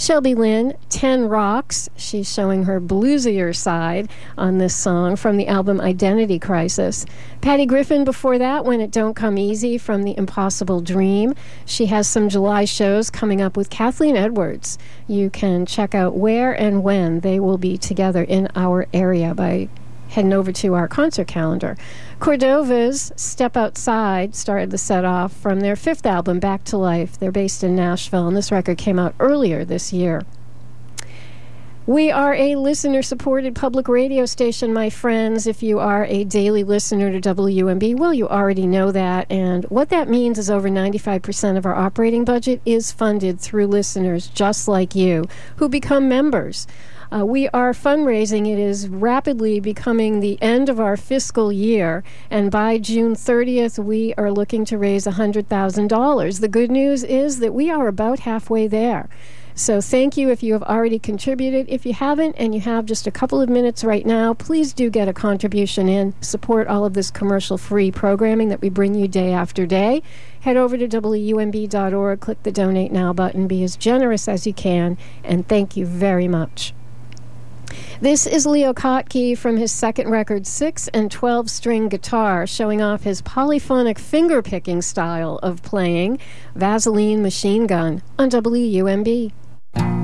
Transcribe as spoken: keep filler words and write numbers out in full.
Shelby Lynn, Ten Rocks. She's showing her bluesier side on this song from the album Identity Crisis. Patty Griffin before that, When It Don't Come Easy from The Impossible Dream. She has some July shows coming up with Kathleen Edwards. You can check out where and when they will be together in our area by heading over to our concert calendar. Cordova's Step Outside started the set off from their fifth album, Back to Life. They're based in Nashville, and this record came out earlier this year. We are a listener-supported public radio station, my friends. If you are a daily listener to W M B, well, you already know that. And what that means is over ninety-five percent of our operating budget is funded through listeners just like you who become members. Uh, we are fundraising. It is rapidly becoming the end of our fiscal year, and by June thirtieth, we are looking to raise one hundred thousand dollars. The good news is that we are about halfway there. So thank you if you have already contributed. If you haven't and you have just a couple of minutes right now, please do get a contribution in. Support all of this commercial-free programming that we bring you day after day. Head over to W M B dot org, click the Donate Now button, be as generous as you can, and thank you very much. This is Leo Kottke from his second record, six and twelve string guitar, showing off his polyphonic finger-picking style of playing, Vaseline Machine Gun, on W U M B.